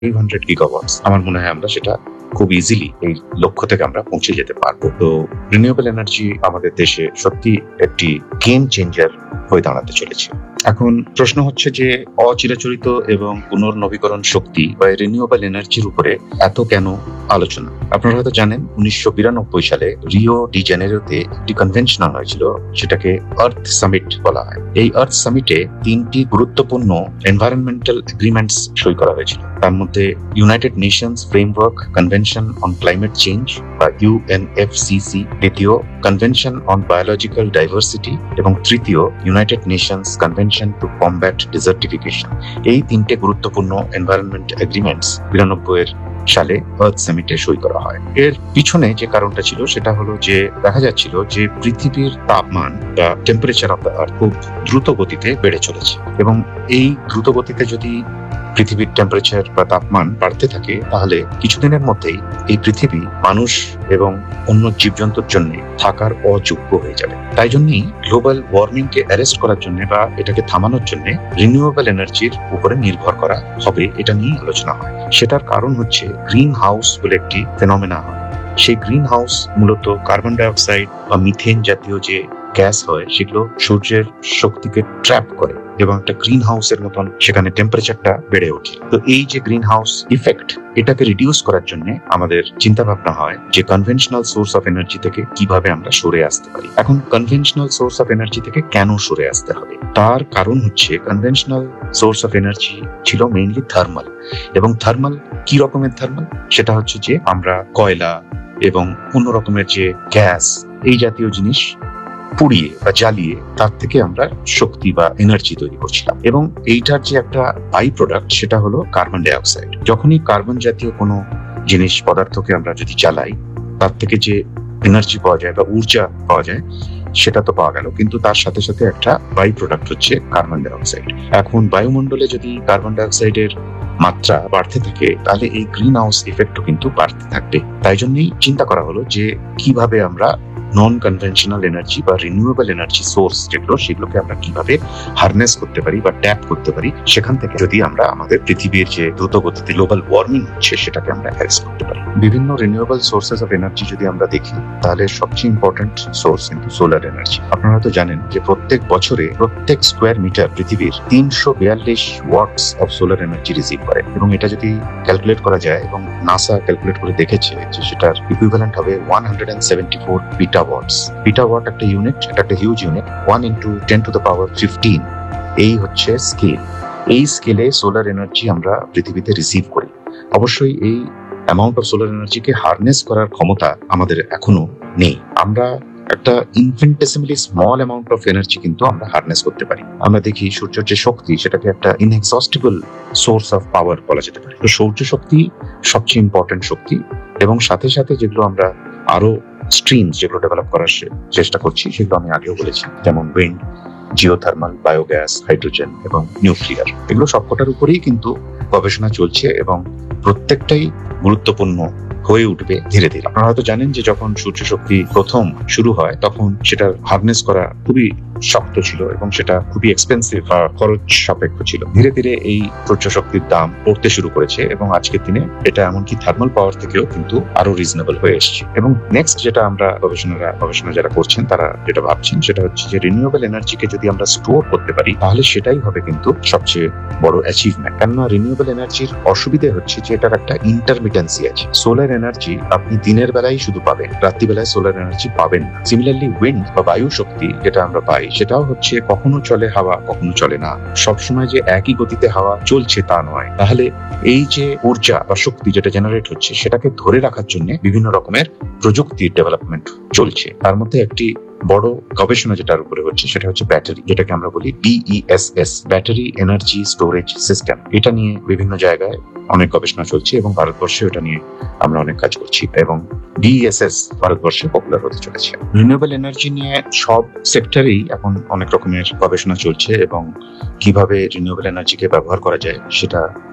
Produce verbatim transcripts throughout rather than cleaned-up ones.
Hundred গিগাওয়াটস আমার মনে হয় আমরা সেটা খুব ইজিলি এই লক্ষ্য থেকে আমরা পৌঁছে যেতে পারবো। তো রিনিউয়েবল এনার্জি আমাদের দেশে সত্যি একটি গেম চেঞ্জার হয়ে দাঁড়াতে চলেছে। এখন প্রশ্ন হচ্ছে যে অচিরাচরিত এবং পুনর্নবীকরণ শক্তি বা রিনিউয়েবল এনার্জির উপরে এত কেন আলোচনা? আপনারা হয়তো জানেন উনিশশো বিরানব্বই সালে রিও ডি জেনেরোতে একটি কনভেনশন হয়েছিল, সেটাকে আর্থ সামিট বলা হয়। এই আর্থ সামিটে তিনটি গুরুত্বপূর্ণ এনভায়রনমেন্টাল এগ্রিমেন্টস সই করা হয়েছিল। তার মধ্যে United Nations framework convention on climate change বা ইউএনএফসিসি, দ্বিতীয় কনভেনশন অন বায়োলজিক্যাল ডাইভার্সিটি এবং তৃতীয় United Nations convention two combat ডিজার্টিফিকেশন। এই তিনটে গুরুত্বপূর্ণ এনভায়রনমেন্ট এগ্রিমেন্টস বিরানব্বই এর সালে আর্থ সামিটে সই করা হয়। এর পিছনে যে কারণটা ছিল সেটা হলো যে দেখা যাচ্ছিল যে পৃথিবীর তাপমান বা টেম্পারেচার অফ দ্য আর্থ খুব দ্রুত গতিতে বেড়ে চলেছে, এবং এই দ্রুত গতিতে যদি পৃথিবীর টেম্পারেচার বা তাপমান বাড়তে থাকে তাহলে কিছুদিনের মধ্যেই এই পৃথিবী মানুষ এবং অন্য জীবজন্তুর জন্য থাকার অযোগ্য হয়ে যাবে। তাই জন্যই গ্লোবাল ওয়ার্মিং কে অ্যারেস্ট করার জন্য বা এটাকে থামানোর জন্য রিনিউয়েবল এনার্জির উপরে নির্ভর করা হবে, এটা নিয়ে আলোচনা হয়। সেটার কারণ হচ্ছে গ্রিন হাউস বলে একটি ফেনোমেনা হয়। সেই গ্রিন হাউস মূলত কার্বন ডাইঅক্সাইড বা মিথেন জাতীয় যে গ্যাস হয় সেগুলো সূর্যের শক্তিকে ট্র্যাপ করে এবং একটা গ্রিন হাউসের মতন সেখানে টেম্পারেচারটা বেড়ে ওঠে। তো এই যে গ্রিন হাউস ইফেক্ট, এটাকে রিডিউস করার জন্য আমাদের চিন্তা ভাবনা হয় যে কনভেনশনাল সোর্স অফ এনার্জি থেকে কিভাবে আমরা সরে আসতে পারি। এখন কনভেনশনাল সোর্স অফ এনার্জি থেকে কেন সরে আসতে হবে? তার কারণ হচ্ছে কনভেনশনাল সোর্স অফ এনার্জি ছিল মেইনলি থার্মাল, এবং থার্মাল কি রকমের থার্মাল? সেটা হচ্ছে যে আমরা কয়লা এবং অন্য রকমের যে গ্যাস, এই জাতীয় জিনিস পুড়িয়ে বা জ্বালিয়ে তার থেকে আমরা শক্তি বা এনার্জি তৈরি করছিলাম, এবং এইটার যে একটা বাই প্রোডাক্ট সেটা হলো কার্বন ডাইঅক্সাইড। যখনই কার্বন জাতীয় কোনো জিনিস পদার্থকে আমরা যদি জ্বালাই তার থেকে যে এনার্জি পাওয়া যায় বা ঊর্জা পাওয়া যায় সেটা তো পাওয়া গেল, কিন্তু তার সাথে সাথে একটা বাই প্রোডাক্ট হচ্ছে কার্বন ডাইঅক্সাইড। এখন বায়ুমণ্ডলে যদি কার্বন ডাইঅক্সাইডের মাত্রা বাড়তে থাকে তাহলে এই গ্রিন হাউস ইফেক্টও কিন্তু বাড়তে থাকবে। তাই জন্যই চিন্তা করা হলো যে কিভাবে আমরা নন কনভেনশনাল এনার্জি বা রিনিউয়েবল এনার্জি সোর্স যেগুলো সেগুলোকে আমরা কিভাবে হারনেস করতে পারি বা ট্যাপ করতে পারি, সেখান থেকে যদি আমরা আমাদের পৃথিবীর যে দ্রুত গতিতে গ্লোবাল ওয়ার্মিং হচ্ছে সেটাকে আমরা অ্যারেস্ট করতে পারি। বিভিন্ন রিনিউয়েবল সোর্সেস অফ এনার্জি যদি আমরা দেখি তাহলে সবচেয়ে ইম্পর্টেন্ট সোর্স কিন্তু সোলার এনার্জি। আপনারা হয়তো জানেন যে প্রত্যেক বছরে প্রত্যেক স্কোয়ার মিটার পৃথিবীর তিনশো বিয়াল্লিশ ওয়াটস অফ সোলার এনার্জি রিসিভ করে, এবং এটা যদি ক্যালকুলেট করা যায় এবং নাসা ক্যালকুলেট করে দেখেছে যে সেটার ইকুইভ্যালেন্ট হবে ওয়ান হান্ড্রেড সেভেন্টি ফোর পিটা ওয়াটস। পিটা ওয়াট একটা ইউনিট, এটা একটা huge unit, one into ten to the power fifteen. এই হচ্ছে স্কেল। এই স্কেলে সোলার এনার্জি আমরা পৃথিবীতে রিসিভ করি। অবশ্যই এই অ্যামাউন্ট অফ সোলার এনার্জিকে হারনেস করার ক্ষমতা আমাদের এখনো নেই। আমরা একটা ইনফিনিটেসিমালি স্মল অ্যামাউন্ট অফ এনার্জি কিন্তু আমরা হারনেস করতে পারি। আমরা দেখি সূর্যের যে শক্তি সেটাকে একটা ইনএক্সস্টিবল সোর্স অফ পাওয়ার বলা যেতে পারে। তো সৌর শক্তি সবচেয়ে ইম্পর্টেন্ট শক্তি, এবং সাথে সাথে যেগুলো আমরা আরো স্ট্রিমস যেগুলো ডেভেলপ করার চেষ্টা করছি সেগুলো আমি আগেও বলেছি, যেমন উইন্ড, জিওথার্মাল, বায়োগ্যাস, হাইড্রোজেন এবং নিউক্লিয়ার। এগুলো সবকটার উপরেই কিন্তু গবেষণা চলছে এবং প্রত্যেকটাই গুরুত্বপূর্ণ হয়ে উঠবে ধীরে ধীরে। আপনারা হয়তো জানেন যে যখন সূর্য শক্তি প্রথম শুরু হয় তখন সেটার হারনেস করা খুবই শক্ত ছিল এবং সেটা খুবই এক্সপেন্সিভ বা খরচ সাপেক্ষ ছিল। ধীরে ধীরে এই সূর্য শক্তির দাম পড়তে শুরু করেছে এবং আজকের দিনে এটা এমনকি থার্মাল পাওয়ার থেকেও কিন্তু আরো রিজনেবল হয়ে এসেছে। এবং নেক্সট যেটা আমরা গবেষণারা গবেষণা যারা করছেন তারা যেটা ভাবছেন সেটা হচ্ছে যে রিনিউয়েবল এনার্জিকে যদি আমরা স্টোর করতে পারি তাহলে সেটাই হবে কিন্তু সবচেয়ে বড় অ্যাচিভমেন্ট। কেননা রিনিউয়েবল এনার্জির অসুবিধা হচ্ছে যে এটার একটা ইন্টারমিটেন্সি আছে। সোলার এনার্জি আপনি দিনের বেলায় শুধু পাবেন, রাত্রিবেলায় সোলার এনার্জি পাবেন না। সিমিলারলি উইন্ড বা বায়ু শক্তি যেটা আমরা পাই সেটাও হচ্ছে কখনো চলে হাওয়া, কখনো চলে না। সবসময় যে একই গতিতে হাওয়া চলছে তা নয়। তাহলে এই যে ঊর্জা বা শক্তি যেটা জেনারেট হচ্ছে সেটাকে ধরে রাখার জন্য বিভিন্ন রকমের প্রযুক্তির ডেভেলপমেন্ট চলছে। তার মধ্যে একটি বড় গবেষণা যেটার উপরে হচ্ছে সেটা হচ্ছে ব্যাটারি, যেটাকে আমরা বলি বিইএসএস, ব্যাটারি এনার্জি স্টোরেজ সিস্টেম। এটা নিয়ে বিভিন্ন জায়গায় অনেক গবেষণা চলছে এবং ভারতবর্ষে এটা নিয়ে আমরা অনেক কাজ করছি, এবং বিইএসএস ভারতবর্ষে পপুলার হতে চলেছে। রিনিউয়েবল এনার্জি নিয়ে সব সেক্টরেই এখন অনেক রকমের গবেষণা চলছে এবং কিভাবে রিনিউয়েবল এনার্জিকে ব্যবহার করা যায় সেটা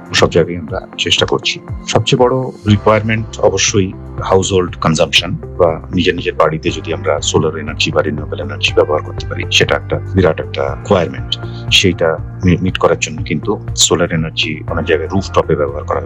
সব জায়গায় আমরা চেষ্টা করছি। সবচেয়ে বড় রিকোয়ারমেন্ট অবশ্যই হাউস হোল্ড কনজাম্পশন, বা নিজের নিজের বাড়িতে যদি আমরা সোলার এনার্জি বা রিনিউয়েবল এনার্জি ব্যবহার করতে পারি, সেটা একটা বিরাট একটা রিকোয়ারমেন্ট। সেইটা মিট করার জন্য কিন্তু সোলার এনার্জি অনেক জায়গায় রুফটপে ব্যবহার করা